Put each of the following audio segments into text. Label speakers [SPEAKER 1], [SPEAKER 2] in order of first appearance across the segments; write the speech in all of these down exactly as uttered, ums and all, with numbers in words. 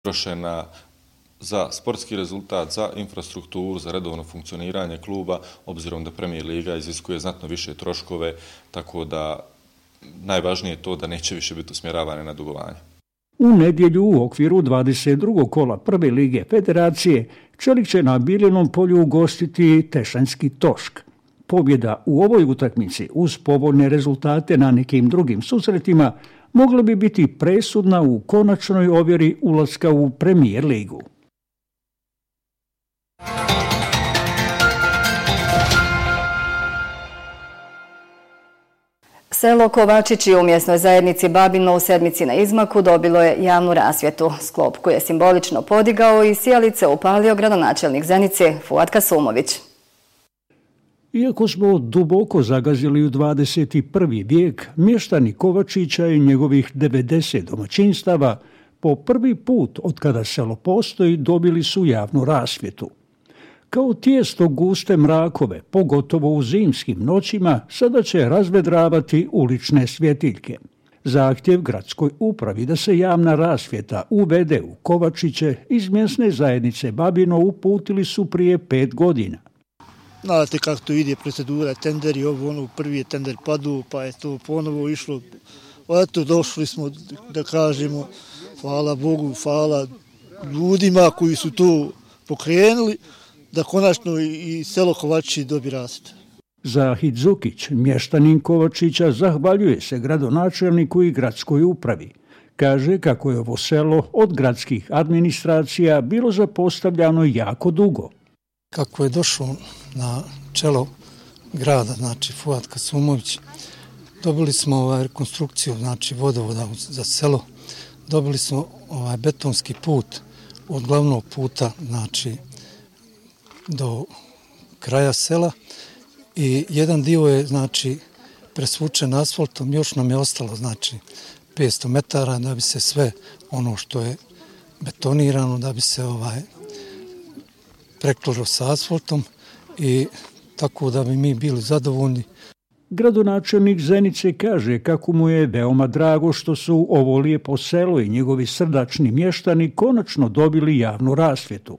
[SPEAKER 1] utrošena za sportski rezultat, za infrastrukturu, za redovno funkcioniranje kluba, obzirom da Premier Liga iziskuje znatno više troškove, tako da najvažnije je to da neće više biti usmjeravane na dugovanje.
[SPEAKER 2] U nedjelju u okviru dvadeset drugog kola Prve lige Federacije Čelik će na Biljenom polju ugostiti Tešanjski Tošk. Pobjeda u ovoj utakmici uz povoljne rezultate na nekim drugim susretima mogla bi biti presudna u konačnoj ovjeri ulaska u Premier ligu.
[SPEAKER 3] Selo Kovačići u mjesnoj zajednici Babino u Sedmici na Izmaku dobilo je javnu rasvjetu. Sklop koji je simbolično podigao i sijalice upalio gradonačelnik Zenice Fuad Kasumović.
[SPEAKER 2] Iako smo duboko zagazili u dvadeset prvi vijek, mještani Kovačića i njegovih devedeset domaćinstava po prvi put od kada selo postoji dobili su javnu rasvjetu. Kao tijesto guste mrakove, pogotovo u zimskim noćima, sada će razvedravati ulične svjetiljke. Zahtjev gradskoj upravi da se javna rasvjeta uvede u Kovačiće iz mjesne zajednice Babino uputili su prije pet godina.
[SPEAKER 4] Znate kako to ide procedura, tenderi, ovo ono, prvi je tender padu, pa je to ponovo išlo. Eto, došli smo, da kažemo, hvala Bogu, hvala ljudima koji su to pokrenuli, da konačno i selo Kovačići dobi rast.
[SPEAKER 2] Zahid Zukić, mještanin Kovačića, zahvaljuje se gradonačelniku i gradskoj upravi. Kaže kako je ovo selo od gradskih administracija bilo zapostavljano jako dugo.
[SPEAKER 5] Kako je došao na čelo grada, znači Fuad Kasumović, dobili smo ovaj rekonstrukciju, znači vodovoda za selo, dobili smo ovaj betonski put od glavnog puta, znači do kraja sela i jedan dio je znači presvučen asfaltom, još nam je ostalo znači petsto metara da bi se sve ono što je betonirano da bi se ovaj preklalo sa asfaltom i tako da bi mi bili zadovoljni.
[SPEAKER 2] Gradonačelnik Zenice kaže kako mu je veoma drago što su ovo lijepo selo i njegovi srdačni mještani konačno dobili javnu rasvjetu.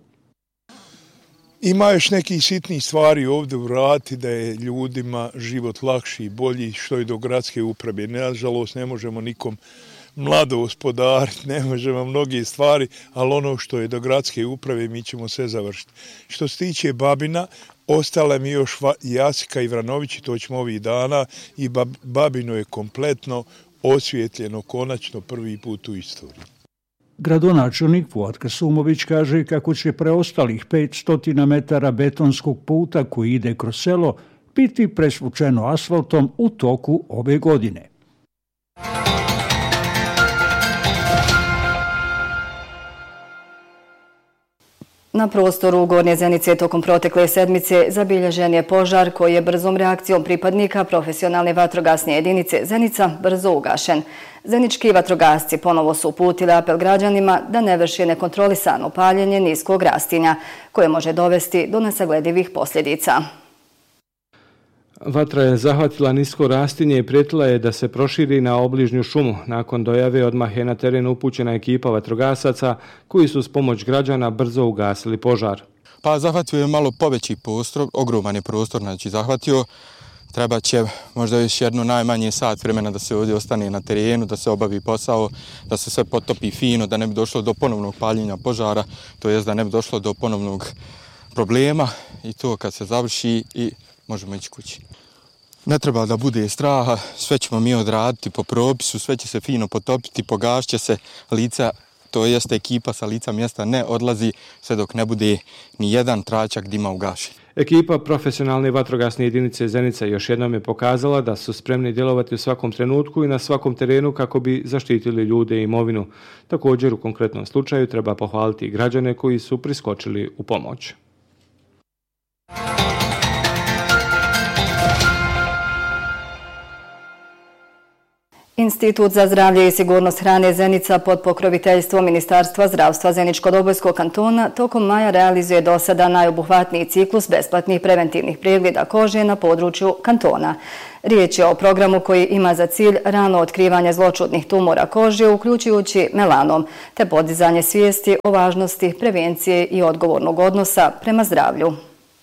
[SPEAKER 6] Ima još nekih sitnih stvari ovdje uraditi da je ljudima život lakši i bolji što je do gradske uprave. Nažalost ne možemo nikom mladost podariti, ne možemo mnoge stvari, ali ono što je do gradske uprave mi ćemo sve završiti. Što se tiče Babina, ostala mi još Jasika i Vranović, to ćemo ovih dana i Babino je kompletno osvijetljeno konačno prvi put u istoriji.
[SPEAKER 2] Gradonačelnik Fuad Kasumović kaže kako će preostalih petsto metara betonskog puta koji ide kroz selo biti presvučeno asfaltom u toku ove godine.
[SPEAKER 3] Na prostoru Gornje Zenice tokom protekle sedmice zabilježen je požar koji je brzom reakcijom pripadnika profesionalne vatrogasne jedinice Zenica brzo ugašen. Zenički vatrogasci ponovo su uputili apel građanima da ne vrši nekontrolisano paljenje niskog rastinja koje može dovesti do nesagledivih posljedica.
[SPEAKER 7] Vatra je zahvatila nisko rastinje i prijetila je da se proširi na obližnju šumu. Nakon dojave odmah je na teren upućena ekipa vatrogasaca koji su s pomoć građana brzo ugasili požar.
[SPEAKER 8] Pa zahvatio je malo poveći prostor, ogroman je prostor, znači zahvatio. Treba će možda još jedno najmanje sat vremena da se ovdje ostane na terenu, da se obavi posao, da se sve potopi fino, da ne bi došlo do ponovnog paljenja požara, to jest da ne bi došlo do ponovnog problema i to kad se završi i možemo ići kući. Ne treba da bude straha, sve ćemo mi odraditi po propisu, sve će se fino potopiti, pogašće se lica, to jeste ekipa sa lica mjesta ne odlazi sve dok ne bude ni jedan tračak dima ugašen.
[SPEAKER 7] Ekipa profesionalne vatrogasne jedinice Zenica još jednom je pokazala da su spremni djelovati u svakom trenutku i na svakom terenu kako bi zaštitili ljude i imovinu. Također u konkretnom slučaju treba pohvaliti i građane koji su priskočili u pomoć.
[SPEAKER 3] Institut za zdravlje i sigurnost hrane Zenica pod pokroviteljstvom Ministarstva zdravstva Zeničko-Dobojskog kantona tokom maja realizuje do sada najobuhvatniji ciklus besplatnih preventivnih pregleda kože na području kantona. Riječ je o programu koji ima za cilj rano otkrivanje zloćudnih tumora kože, uključujući melanom, te podizanje svijesti o važnosti prevencije i odgovornog odnosa prema zdravlju.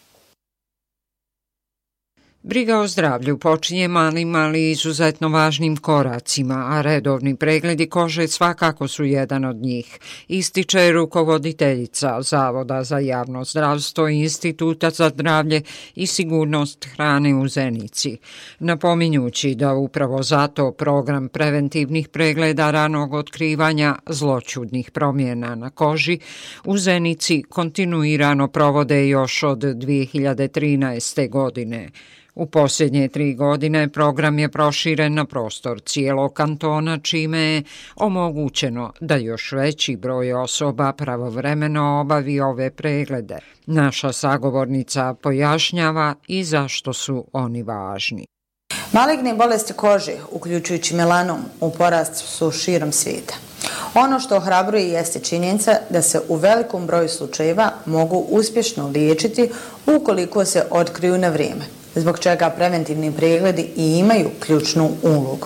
[SPEAKER 9] Briga o zdravlju počinje malim, ali izuzetno važnim koracima, a redovni pregledi kože svakako su jedan od njih, ističe rukovoditeljica Zavoda za javno zdravstvo i Instituta za zdravlje i sigurnost hrane u Zenici, napominjući da upravo zato program preventivnih pregleda ranog otkrivanja zloćudnih promjena na koži u Zenici kontinuirano provode još od dvije hiljade trinaeste. godine. U posljednje tri godine program je proširen na prostor cijelog kantona, čime je omogućeno da još veći broj osoba pravovremeno obavi ove preglede. Naša sagovornica pojašnjava i zašto su oni važni.
[SPEAKER 10] Maligne bolesti kože, uključujući melanom, u porastu su širom svijeta. Ono što ohrabruje jeste činjenica da se u velikom broju slučajeva mogu uspješno liječiti ukoliko se otkriju na vrijeme, zbog čega preventivni pregledi i imaju ključnu ulogu.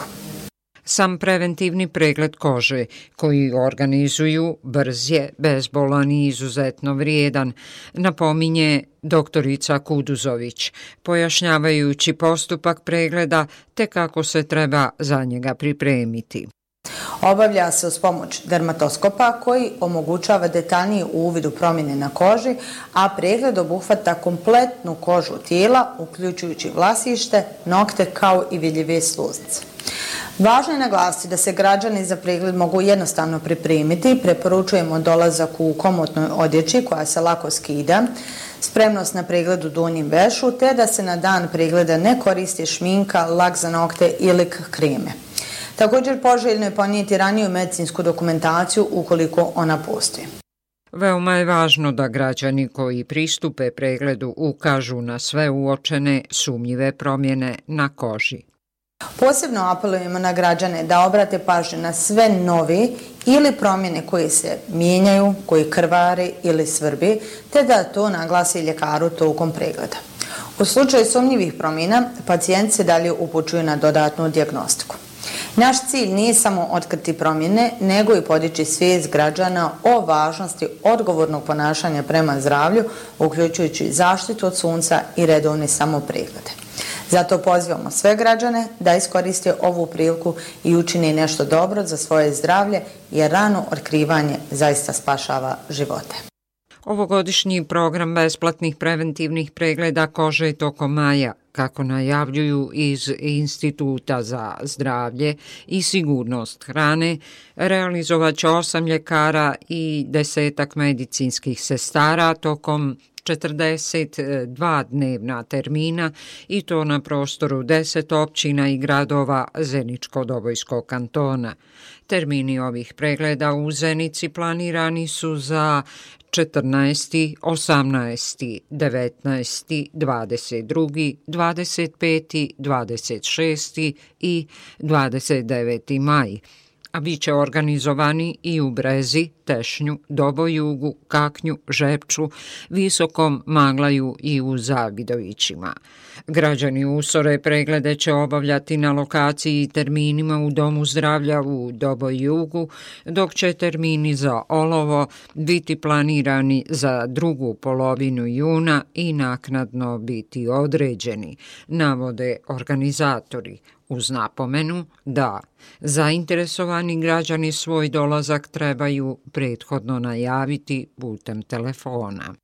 [SPEAKER 9] Sam preventivni pregled kože koji organizuju brz je, bezbolan i izuzetno vrijedan, napominje doktorica Kuduzović, pojašnjavajući postupak pregleda te kako se treba za njega pripremiti.
[SPEAKER 10] Obavlja se uz pomoć dermatoskopa koji omogućava detaljniji uvid u promjene na koži, a pregled obuhvata kompletnu kožu tijela, uključujući vlasište, nokte kao i vidljive sluznice. Važno je naglasiti da se građani za pregled mogu jednostavno pripremiti. Preporučujemo dolazak u komotnoj odjeći koja se lako skida, spremnost na pregled u donjem vešu, te da se na dan pregleda ne koristi šminka, lak za nokte ili kreme. Također poželjno je ponijeti raniju medicinsku dokumentaciju ukoliko ona postoji.
[SPEAKER 9] Veoma je važno da građani koji pristupe pregledu ukažu na sve uočene sumnjive promjene na koži.
[SPEAKER 10] Posebno apelujemo na građane da obrate pažnju na sve novi ili promjene koje se mijenjaju, koji krvari ili svrbi, te da to naglasi ljekaru tokom pregleda. U slučaju sumnjivih promjena, pacijenti se dalje upućuju na dodatnu dijagnostiku. Naš cilj nije samo otkriti promjene, nego i podići svijest građana o važnosti odgovornog ponašanja prema zdravlju, uključujući zaštitu od sunca i redovne samopreglede. Zato pozivamo sve građane da iskoriste ovu priliku i učine nešto dobro za svoje zdravlje, jer rano otkrivanje zaista spašava živote.
[SPEAKER 9] Ovogodišnji program besplatnih preventivnih pregleda kože tokom maja, kako najavljuju iz Instituta za zdravlje i sigurnost hrane, realizovat će osam ljekara i desetak medicinskih sestara tokom četrdeset dva dnevna termina i to na prostoru deset općina i gradova Zeničko-Dobojskog kantona. Termini ovih pregleda u Zenici planirani su za četrnaesti, osamnaesti, devetnaesti, dvadeset drugi, dvadeset peti, dvadeset šesti i dvadeset deveti maj, a bit će organizovani i u Brezi, Tešnju, Dobojugu, Kaknju, Žepču, Visokom Maglaju i u Zavidovićima. Građani Usore preglede će obavljati na lokaciji i terminima u Domu zdravlja u Dobojugu, dok će termini za olovo biti planirani za drugu polovinu juna i naknadno biti određeni, navode organizatori, uz napomenu da zainteresovani građani svoj dolazak trebaju prethodno najaviti putem telefona.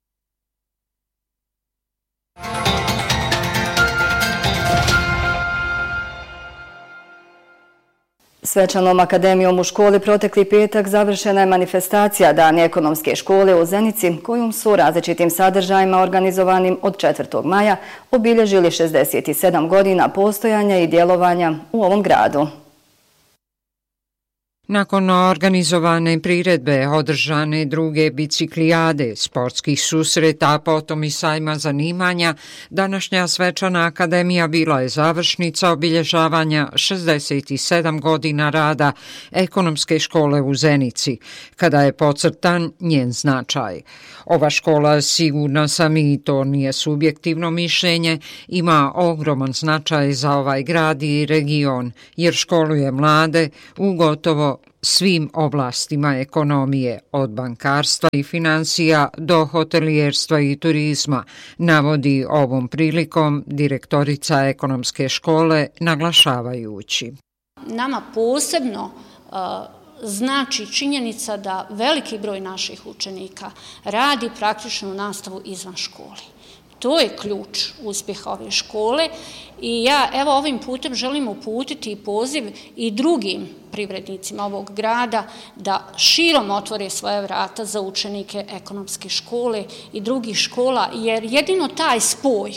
[SPEAKER 3] Svečanom akademijom u školi protekli petak završena je manifestacija Dani ekonomske škole u Zenici, kojom su različitim sadržajima organizovanim od četvrtog maja obilježili šezdeset sedam godina postojanja i djelovanja u ovom gradu.
[SPEAKER 9] Nakon organizovane priredbe, održane druge biciklijade, sportskih susreta, a potom i sajma zanimanja, današnja svečana akademija bila je završnica obilježavanja šezdeset sedam godina rada ekonomske škole u Zenici, kada je podcrtan njen značaj. Ova škola, sigurna sam i to nije subjektivno mišljenje, ima ogroman značaj za ovaj grad i region, jer školuje mlade u gotovo svim oblastima ekonomije, od bankarstva i financija do hotelijerstva i turizma, navodi ovom prilikom direktorica ekonomske škole, naglašavajući.
[SPEAKER 11] Nama posebno uh, znači činjenica da veliki broj naših učenika radi praktičnu nastavu izvan škole. To je ključ uspjeha ove škole i ja evo ovim putem želim uputiti poziv i drugim privrednicima ovog grada da širom otvore svoje vrata za učenike ekonomske škole i drugih škola, jer jedino taj spoj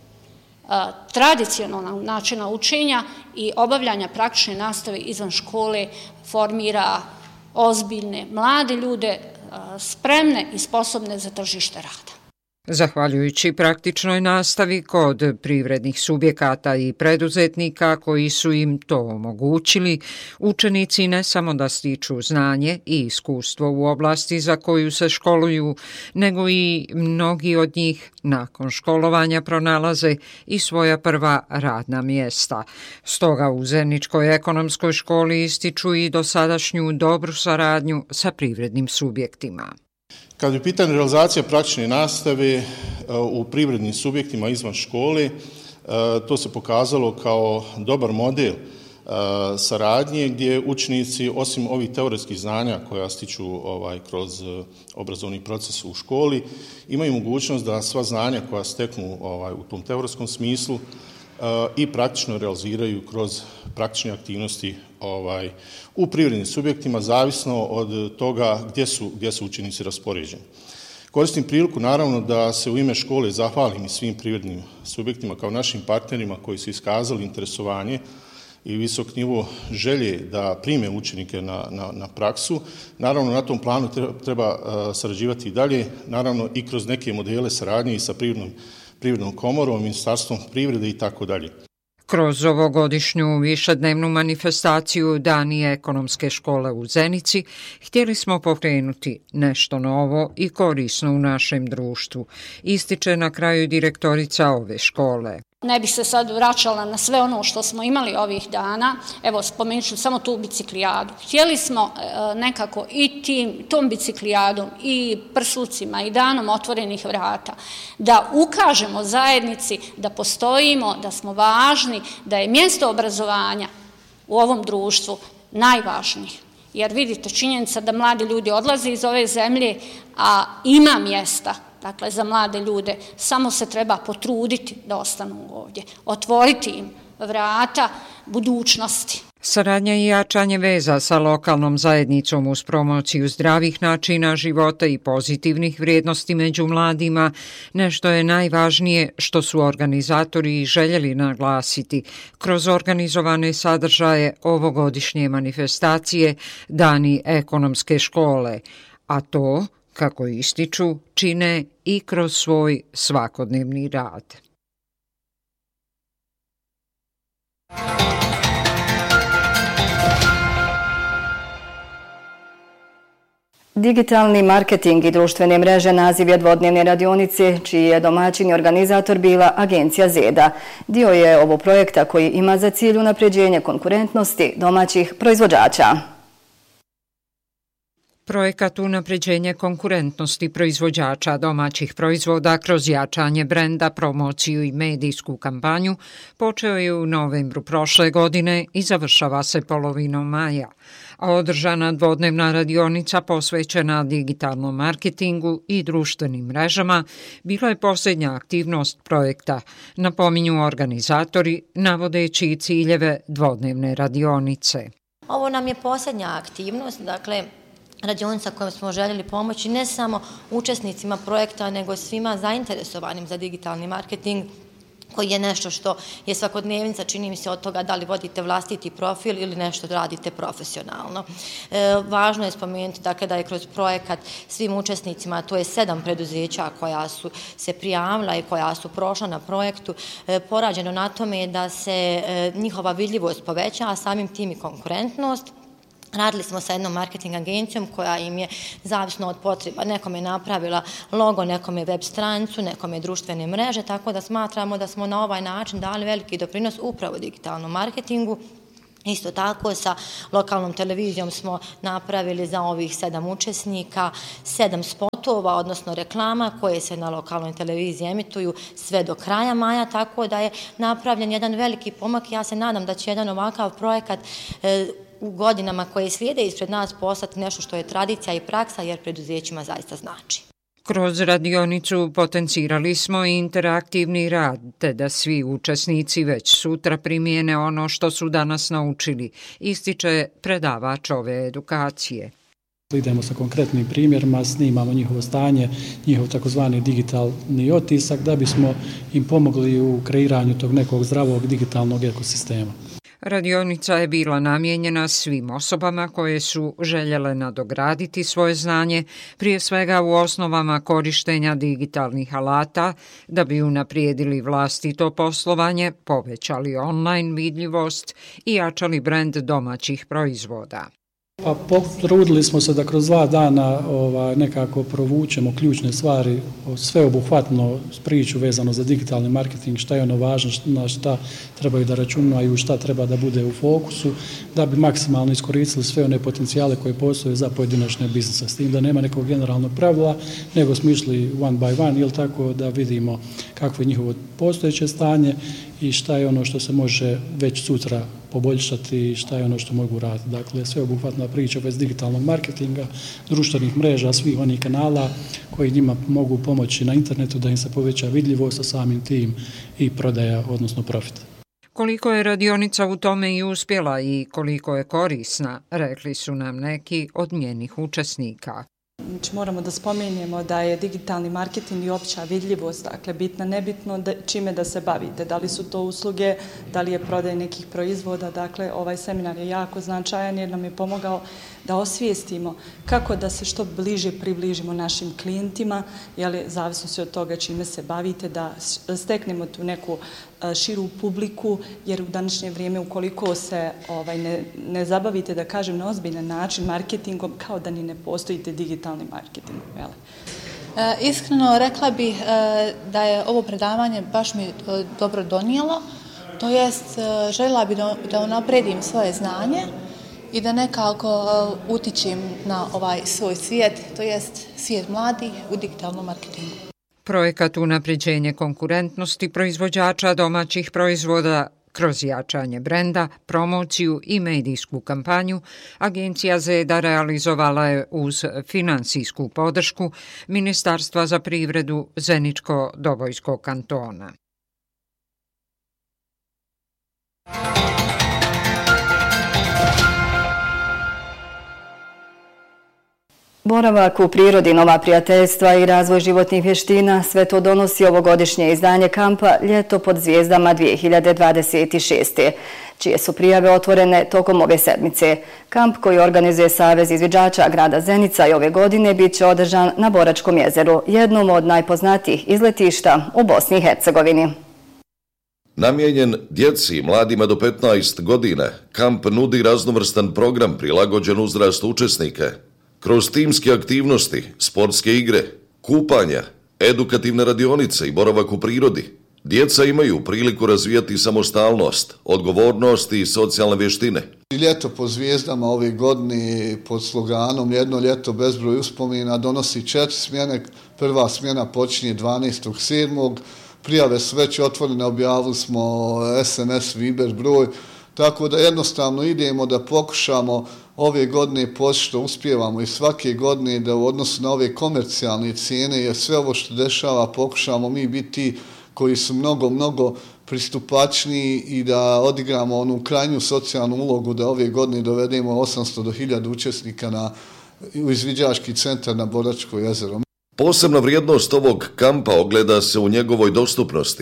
[SPEAKER 11] tradicionalnog načina učenja i obavljanja praktične nastave izvan škole formira ozbiljne mlade ljude, spremne i sposobne za tržište rada.
[SPEAKER 9] Zahvaljujući praktičnoj nastavi kod privrednih subjekata i preduzetnika koji su im to omogućili, učenici ne samo da stiču znanje i iskustvo u oblasti za koju se školuju, nego i mnogi od njih nakon školovanja pronalaze i svoja prva radna mjesta. Stoga u Zeničkoj ekonomskoj školi ističu i dosadašnju dobru saradnju sa privrednim subjektima.
[SPEAKER 12] Kad je pitanje realizacija praktične nastave u privrednim subjektima izvan škole, to se pokazalo kao dobar model saradnje gdje učenici, osim ovih teoretskih znanja koja stiču ovaj, kroz obrazovni proces u školi, imaju mogućnost da sva znanja koja steknu ovaj, u tom teoretskom smislu i praktično realiziraju kroz praktične aktivnosti ovaj, u privrednim subjektima, zavisno od toga gdje su, gdje su učenici raspoređeni. Koristim priliku naravno da se u ime škole zahvalim i svim privrednim subjektima kao našim partnerima koji su iskazali interesovanje i visok nivo želje da prime učenike na, na, na praksu. Naravno, na tom planu treba, treba uh, sarađivati i dalje, naravno i kroz neke modele saradnje i sa privrednom, privrednom komorom, ministarstvom privrede i tako dalje.
[SPEAKER 9] Kroz ovogodišnju višednevnu manifestaciju Dani ekonomske škole u Zenici htjeli smo pokrenuti nešto novo i korisno u našem društvu, ističe na kraju direktorica ove škole.
[SPEAKER 11] Ne bih se sad vraćala na sve ono što smo imali ovih dana, evo spomenut ću samo tu biciklijadu. Htjeli smo e, nekako i tim, tom biciklijadom i prsucima i danom otvorenih vrata da ukažemo zajednici da postojimo, da smo važni, da je mjesto obrazovanja u ovom društvu najvažnije. Jer vidite, činjenica da mladi ljudi odlaze iz ove zemlje, a ima mjesta, dakle, za mlade ljude, samo se treba potruditi da ostanu ovdje, otvoriti im vrata budućnosti.
[SPEAKER 9] Saradnja i jačanje veza sa lokalnom zajednicom uz promociju zdravih načina života i pozitivnih vrijednosti među mladima nešto je najvažnije što su organizatori željeli naglasiti kroz organizovane sadržaje ovogodišnje manifestacije Dani ekonomske škole, a to, kako ističu, čine i kroz svoj svakodnevni rad.
[SPEAKER 3] Digitalni marketing i društvene mreže naziv je dvodnevne radionice, čiji je domaćin i organizator bila agencija Zeda. Dio je ovo projekta koji ima za cilj unapređenje konkurentnosti domaćih proizvođača.
[SPEAKER 9] Projekat unapređenje konkurentnosti proizvođača domaćih proizvoda kroz jačanje brenda, promociju i medijsku kampanju počeo je u novembru prošle godine i završava se polovinom maja. A održana dvodnevna radionica posvećena digitalnom marketingu i društvenim mrežama bila je posljednja aktivnost projekta, napominju organizatori navodeći ciljeve dvodnevne radionice.
[SPEAKER 13] Ovo nam je posljednja aktivnost, dakle, radionica kojom smo željeli pomoći ne samo učesnicima projekta, nego svima zainteresovanim za digitalni marketing koji je nešto što je svakodnevnica, čini mi se od toga da li vodite vlastiti profil ili nešto radite profesionalno. E, važno je spomenuti dakle, da je kroz projekat svim učesnicima, to je sedam preduzeća koja su se prijavila i koja su prošla na projektu, e, porađeno na tome da se e, njihova vidljivost poveća, a samim tim i konkurentnost. Radili smo sa jednom marketing agencijom koja im je, zavisno od potreba, nekom je napravila logo, nekom je web stranicu, nekom je društvene mreže, tako da smatramo da smo na ovaj način dali veliki doprinos upravo digitalnom marketingu. Isto tako sa lokalnom televizijom smo napravili za ovih sedam učesnika sedam spotova, odnosno reklama koje se na lokalnoj televiziji emituju sve do kraja maja, tako da je napravljen jedan veliki pomak. Ja se nadam da će jedan ovakav projekat e, u godinama koje slijede ispred nas postati nešto što je tradicija i praksa, jer preduzećima zaista znači.
[SPEAKER 9] Kroz radionicu potencirali smo i interaktivni rad, te da svi učesnici već sutra primijene ono što su danas naučili, ističe predavač ove edukacije.
[SPEAKER 14] Idemo sa konkretnim primjerima, snimamo njihovo stanje, njihov takozvani digitalni otisak, da bismo im pomogli u kreiranju tog nekog zdravog digitalnog ekosistema.
[SPEAKER 9] Radionica je bila namijenjena svim osobama koje su željele nadograditi svoje znanje, prije svega u osnovama korištenja digitalnih alata, da bi unaprijedili vlastito poslovanje, povećali online vidljivost i jačali brend domaćih proizvoda.
[SPEAKER 14] Pa potrudili smo se da kroz dva dana ovaj, nekako provučemo ključne stvari, sveobuhvatno priču vezano za digitalni marketing, šta je ono važno, na šta trebaju da računaju, šta treba da bude u fokusu, da bi maksimalno iskoristili sve one potencijale koje postoje za pojedinačne biznise. S tim da nema nekog generalnog pravila, nego smo išli one by one, ili tako da vidimo kakvo je njihovo postojeće stanje i šta je ono što se može već sutra poboljšati i šta je ono što mogu raditi. Dakle, sveobuhvatna priča bez digitalnog marketinga, društvenih mreža, svih onih kanala koji njima mogu pomoći na internetu da im se poveća vidljivost, a samim tim i prodaja, odnosno profit.
[SPEAKER 9] Koliko je radionica u tome i uspjela i koliko je korisna, rekli su nam neki od njenih učesnika.
[SPEAKER 15] Znači, moramo da spomenemo da je digitalni marketing i opća vidljivost, dakle, bitna, nebitno da, čime da se bavite. Da li su to usluge, da li je prodaj nekih proizvoda. Dakle, ovaj seminar je jako značajan jer nam je pomogao da osvijestimo kako da se što bliže približimo našim klijentima, jer zavisno se od toga čime se bavite, da steknemo tu neku širu publiku, jer u današnje vrijeme ukoliko se ovaj, ne, ne zabavite, da kažem, na ozbiljan način marketingom, kao da ni ne postojite digitalni marketing. Jel?
[SPEAKER 16] E, iskreno rekla bih e, da je ovo predavanje baš mi e, dobro donijelo, to jest e, željela bih da, da unapredim svoje znanje i da nekako e, utičem na ovaj svoj svijet, to jest svijet mladih u digitalnom marketingu.
[SPEAKER 9] Projekat unapređenje konkurentnosti proizvođača domaćih proizvoda kroz jačanje brenda, promociju i medijsku kampanju, Agencija Zeda realizovala je uz finansijsku podršku Ministarstva za privredu Zeničko-Dobojskog kantona.
[SPEAKER 3] Boravak u prirodi, nova prijateljstva i razvoj životnih vještina, sve to donosi ovogodišnje izdanje kampa Ljeto pod zvijezdama dvije hiljade dvadeset šeste. čije su prijave otvorene tokom ove sedmice. Kamp koji organizuje Savez izviđača grada Zenica i ove godine bit će održan na Boračkom jezeru, jednom od najpoznatijih izletišta u Bosni i Hercegovini.
[SPEAKER 17] Namijenjen djeci i mladima do petnaest godina, kamp nudi raznovrstan program prilagođen uzrastu učesnika. Kroz timske aktivnosti, sportske igre, kupanja, edukativne radionice i boravak u prirodi, djeca imaju priliku razvijati samostalnost, odgovornost i socijalne vještine.
[SPEAKER 18] Ljeto po zvijezdama ove godine pod sloganom Jedno ljeto bezbroj uspomena donosi četiri smjene. Prva smjena počinje dvanaestog sedmog Prijave su već otvorene, objavili smo es em es Viber broj, tako da jednostavno idemo da pokušamo ove godine poći što uspijevamo i svake godine da u odnosu na ove komercijalne cijene, jer sve ovo što dešava pokušamo mi biti koji su mnogo, mnogo pristupačniji i da odigramo onu krajnju socijalnu ulogu da ove godine dovedemo osamsto do hiljadu učesnika na, u izviđački centar na Boračko jezero.
[SPEAKER 17] Posebna vrijednost ovog kampa ogleda se u njegovoj dostupnosti.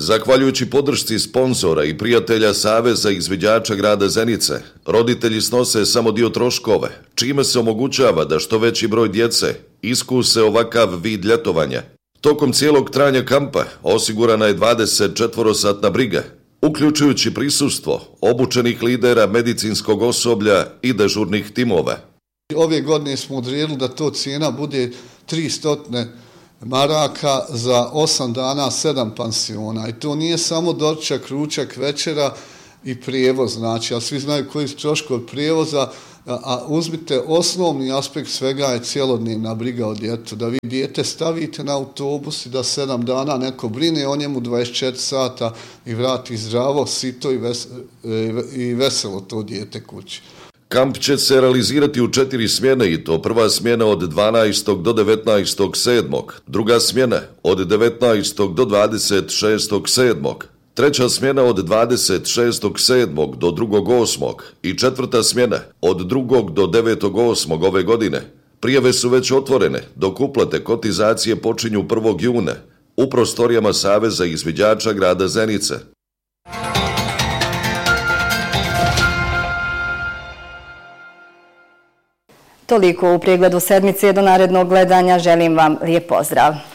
[SPEAKER 17] Zahvaljujući podršci sponzora i prijatelja Saveza izviđača grada Zenice, roditelji snose samo dio troškove, čime se omogućava da što veći broj djece iskuse ovakav vid ljetovanja. Tokom cijelog trajanja kampa osigurana je dvadesetčetvorosatna briga, uključujući prisustvo obučenih lidera, medicinskog osoblja i dežurnih timova.
[SPEAKER 18] Ove godine smo odredili da to cijena bude tristo maraka za osam dana, sedam pansiona. I to nije samo doručak, ručak, večera i prijevoz, znači, a svi znaju koji su troškovi prijevoza, a uzmite osnovni aspekt svega je cjelodnevna briga o djetetu, da vi dijete stavite na autobus i da sedam dana neko brine o njemu dvadeset četiri sata i vrati zdravo, sito i, ves, i veselo to dijete kući.
[SPEAKER 17] Kamp će se realizirati u četiri smjene i to prva smjena od dvanaestog do devetnaestog sedmog, druga smjena od devetnaestog do dvadeset šestog sedmog, treća smjena od dvadeset šestog sedmog do drugog osmog i četvrta smjena od drugog do devetog osmog ove godine. Prijave su već otvorene, dok uplate kotizacije počinju prvog juna u prostorijama Saveza izviđača grada Zenice.
[SPEAKER 3] Toliko u pregledu sedmice, do narednog gledanja, želim vam lijep pozdrav.